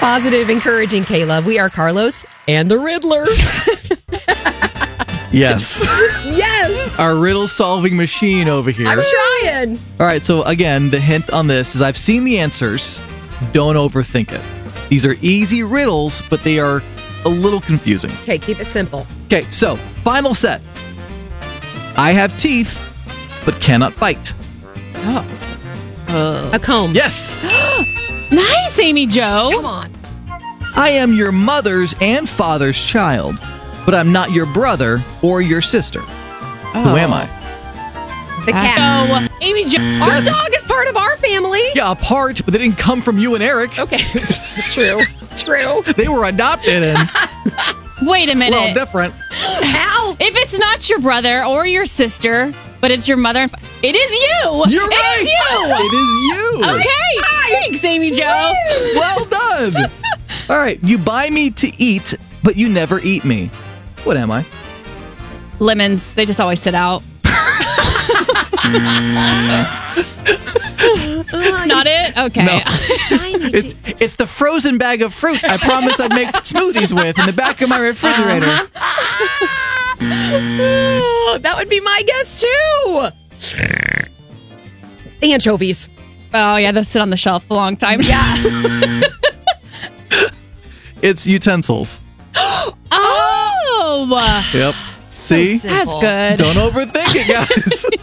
Positive, encouraging K-Love. We are Carlos and the Riddler. Yes. Yes. Our riddle-solving machine over here. I'm trying. All right, so again, the hint on this is I've seen the answers. Don't overthink it. These are easy riddles, but they are a little confusing. Okay, keep it simple. Okay, so final set. I have teeth, but cannot bite. A comb. Yes. Nice, Amy Jo. Come on. I am your mother's and father's child, but I'm not your brother or your sister. Who am I? The cat. So, Amy Jo. Our dog is part of our family. Yeah, a part, but they didn't come from you and Eric. Okay. True. They were adopted and, Wait a minute. well, different. How? If it's not your brother or your sister, but it's your mother, it is you. You're right. It is you. It is you. Okay. Thanks, Amy Jo. Well done. All right, you buy me to eat, but you never eat me. What am I? Lemons. They just always sit out. Not it? Okay. No. It's the frozen bag of fruit I promised I'd make smoothies with in the back of my refrigerator. Oh, that would be my guess too. Anchovies. Oh, yeah. Those sit on the shelf a long time. Yeah. It's utensils. Oh. Yep. See? simple. That's good. Don't overthink it, guys.